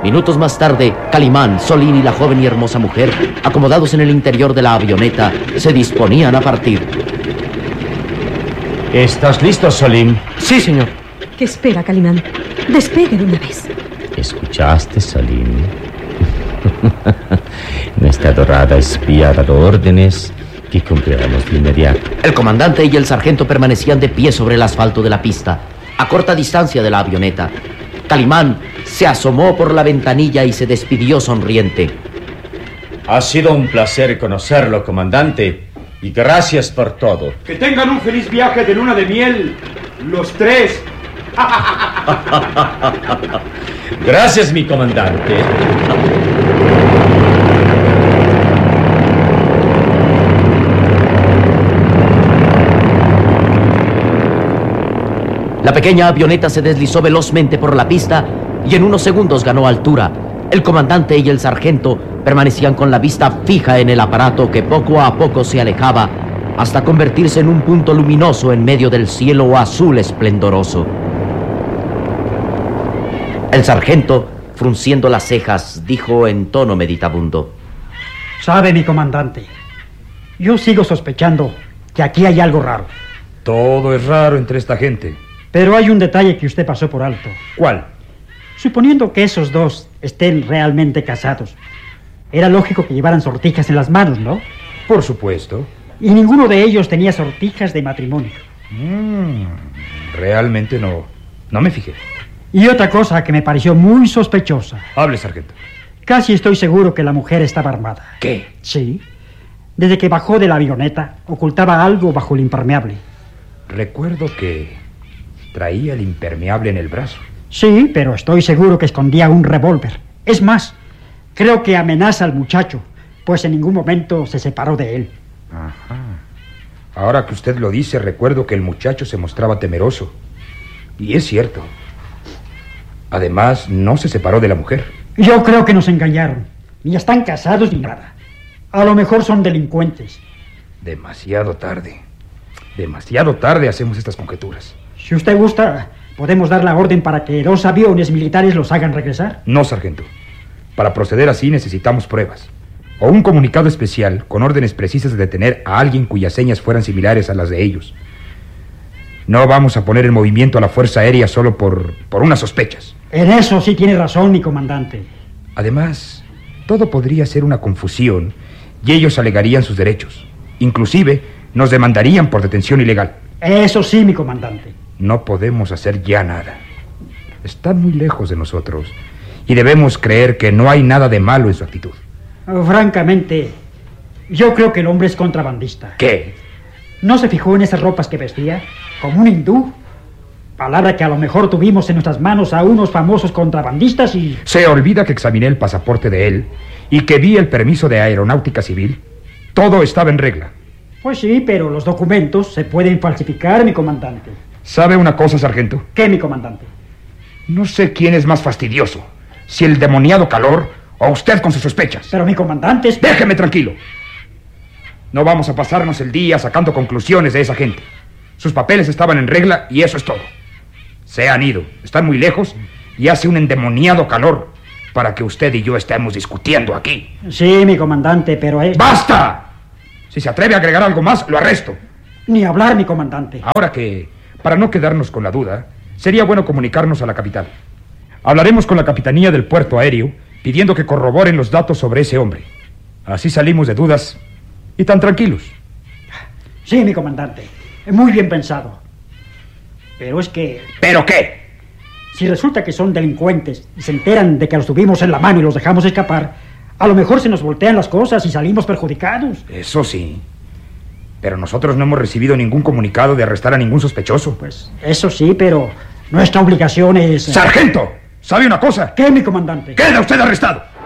Minutos más tarde, Calimán, Solín y la joven y hermosa mujer, acomodados en el interior de la avioneta, se disponían a partir. ¿Estás listo, Solín? Sí, señor. ¿Qué espera, Calimán? Despegue de una vez. ¿Escuchaste, Solín? Nuestra adorada espía ha dado órdenes que cumpliremos de inmediato. El comandante y el sargento permanecían de pie sobre el asfalto de la pista, a corta distancia de la avioneta. Calimán se asomó por la ventanilla y se despidió sonriente. Ha sido un placer conocerlo, comandante, y gracias por todo. Que tengan un feliz viaje de luna de miel, los tres. Gracias, mi comandante. La pequeña avioneta se deslizó velozmente por la pista y en unos segundos ganó altura. El comandante y el sargento permanecían con la vista fija en el aparato que poco a poco se alejaba hasta convertirse en un punto luminoso en medio del cielo azul esplendoroso. El sargento, frunciendo las cejas, dijo en tono meditabundo: Sabe, mi comandante, yo sigo sospechando que aquí hay algo raro. Todo es raro entre esta gente. Pero hay un detalle que usted pasó por alto. ¿Cuál? Suponiendo que esos dos estén realmente casados, era lógico que llevaran sortijas en las manos, ¿no? Por supuesto. Y ninguno de ellos tenía sortijas de matrimonio. Realmente no me fijé. Y otra cosa que me pareció muy sospechosa. Hable, sargento. Casi estoy seguro que la mujer estaba armada. ¿Qué? Sí. Desde que bajó de la avioneta, ocultaba algo bajo el impermeable. Recuerdo que traía el impermeable en el brazo. Sí, pero estoy seguro que escondía un revólver. Es más, creo que amenaza al muchacho, pues en ningún momento se separó de él. Ajá. Ahora que usted lo dice, recuerdo que el muchacho se mostraba temeroso. Y es cierto. Además, no se separó de la mujer. Yo creo que nos engañaron. Ni están casados ni nada. A lo mejor son delincuentes. Demasiado tarde. Demasiado tarde hacemos estas conjeturas. Si usted gusta, podemos dar la orden para que 2 aviones militares los hagan regresar. No, sargento. Para proceder así necesitamos pruebas. O un comunicado especial con órdenes precisas de detener a alguien cuyas señas fueran similares a las de ellos. No vamos a poner en movimiento a la Fuerza Aérea solo por unas sospechas. En eso sí tiene razón, mi comandante. Además, todo podría ser una confusión y ellos alegarían sus derechos. Inclusive, nos demandarían por detención ilegal. Eso sí, mi comandante. No podemos hacer ya nada. Están muy lejos de nosotros y debemos creer que no hay nada de malo en su actitud. Francamente, yo creo que el hombre es contrabandista. ¿Qué? ¿No se fijó en esas ropas que vestía? Como un hindú. Palabra que a lo mejor tuvimos en nuestras manos a unos famosos contrabandistas y... Se olvida que examiné el pasaporte de él y que vi el permiso de aeronáutica civil. Todo estaba en regla. Pues sí, pero los documentos se pueden falsificar, mi comandante. ¿Sabe una cosa, sargento? ¿Qué, mi comandante? No sé quién es más fastidioso, si el demoniado calor o usted con sus sospechas. Pero mi comandante es... Déjeme tranquilo. No vamos a pasarnos el día sacando conclusiones de esa gente. Sus papeles estaban en regla y eso es todo. Se han ido, están muy lejos y hace un endemoniado calor para que usted y yo estemos discutiendo aquí. Sí, mi comandante, pero es... ¡Basta! Si se atreve a agregar algo más, lo arresto. Ni hablar, mi comandante. Ahora que, para no quedarnos con la duda, sería bueno comunicarnos a la capital. Hablaremos con la capitanía del puerto aéreo pidiendo que corroboren los datos sobre ese hombre. Así salimos de dudas y tan tranquilos. Sí, mi comandante. Muy bien pensado. Pero es que... ¿Pero qué? Si resulta que son delincuentes y se enteran de que los tuvimos en la mano y los dejamos escapar, a lo mejor se nos voltean las cosas y salimos perjudicados. Eso sí. Pero nosotros no hemos recibido ningún comunicado de arrestar a ningún sospechoso. Pues eso sí, pero nuestra obligación es... ¡Sargento! ¿Sabe una cosa? ¿Qué, mi comandante? ¡Queda usted arrestado!